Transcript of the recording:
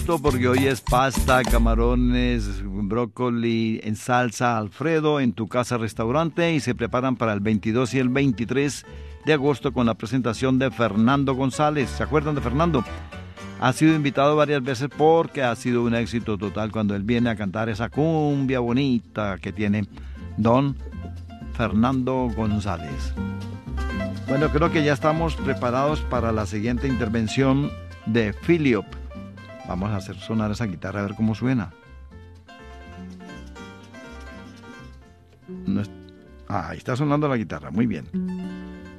Porque hoy es pasta, camarones, brócoli en salsa Alfredo en tu casa restaurante y se preparan para el 22 y el 23 de agosto con la presentación de Fernando González. ¿Se acuerdan de Fernando? Ha sido invitado varias veces porque ha sido un éxito total cuando él viene a cantar esa cumbia bonita que tiene don Fernando González. Bueno, creo que ya estamos preparados para la siguiente intervención de Philip. Vamos a hacer sonar esa guitarra a ver cómo suena. Ahí está sonando la guitarra, muy bien.